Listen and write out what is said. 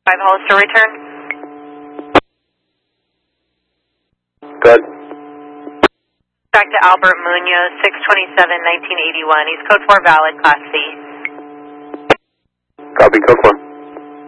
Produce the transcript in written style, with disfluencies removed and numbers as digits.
5 Hollister return. Good. Back to Albert Munoz, 6/27/1981. He's code 4 valid, Class C. Copy, code 4.